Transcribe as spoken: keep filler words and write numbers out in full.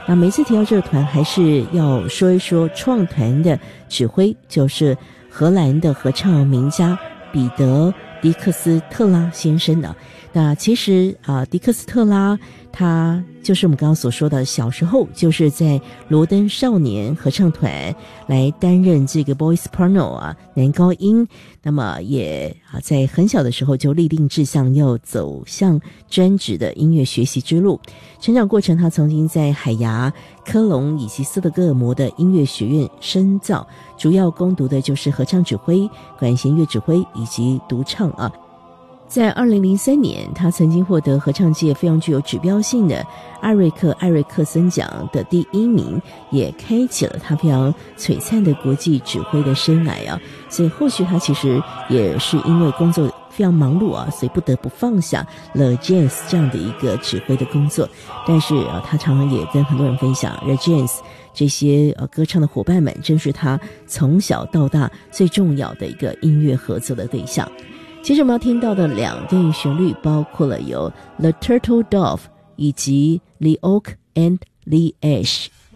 那每次提到这个团，还是要说一说创团的指挥，就是荷兰的合唱名家彼得·迪克斯特拉先生的。那其实啊，迪克斯特拉他就是我们刚刚所说的，小时候就是在罗登少年合唱团来担任这个 boy soprano 啊男高音，那么也啊在很小的时候就立定志向要走向专职的音乐学习之路。成长过程，他曾经在海牙、科隆以及斯德哥尔摩的音乐学院深造，主要攻读的就是合唱指挥、管弦乐指挥以及独唱啊。在二零零三年，他曾经获得合唱界非常具有指标性的艾瑞克·艾瑞克森奖的第一名，也开启了他非常璀璨的国际指挥的生涯啊。所以后续他其实也是因为工作非常忙碌啊，所以不得不放下了 James 这样的一个指挥的工作。但是啊，他常常也跟很多人分享 The James 这些呃歌唱的伙伴们，真是他从小到大最重要的一个音乐合作的对象。接着我们要听到的两段旋律包括了有 The Turtle Dove 以及 The Oak and the Ash。